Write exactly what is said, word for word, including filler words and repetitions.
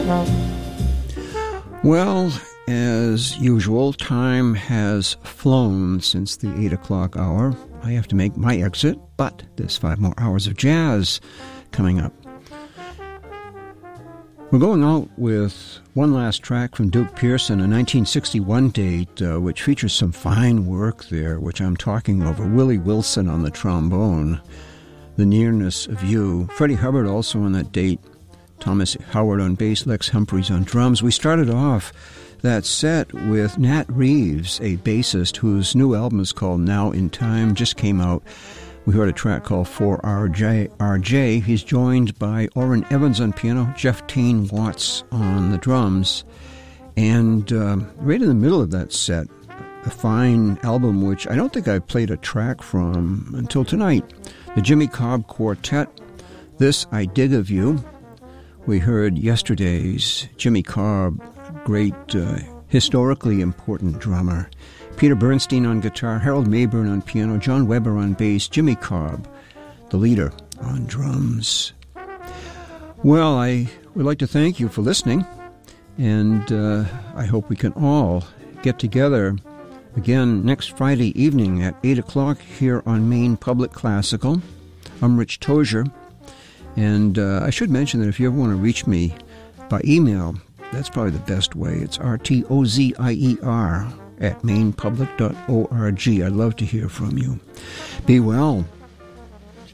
Well, as usual, time has flown since the eight o'clock hour. I have to make my exit, but there's five more hours of jazz coming up. We're going out with one last track from Duke Pearson, a nineteen sixty-one date, uh, which features some fine work there, which I'm talking over. Willie Wilson on the trombone, The Nearness of You. Freddie Hubbard also on that date. Thomas Howard on bass, Lex Humphreys on drums. We started off that set with Nat Reeves, a bassist whose new album is called Now in Time, just came out. We heard a track called four R J. R J. He's joined by Orrin Evans on piano, Jeff Tain Watts on the drums. And um, right in the middle of that set, a fine album which I don't think I played a track from until tonight, the Jimmy Cobb Quartet, This I Dig of You. We heard yesterday's Jimmy Cobb, great, uh, historically important drummer. Peter Bernstein on guitar, Harold Mayburn on piano, John Weber on bass, Jimmy Cobb, the leader, on drums. Well, I would like to thank you for listening, and uh, I hope we can all get together again next Friday evening at eight o'clock here on Maine Public Classical. I'm Rich Tozier. And uh, I should mention that if you ever want to reach me by email, that's probably the best way. It's R T O Z I E R at maine public dot org. I'd love to hear from you. Be well.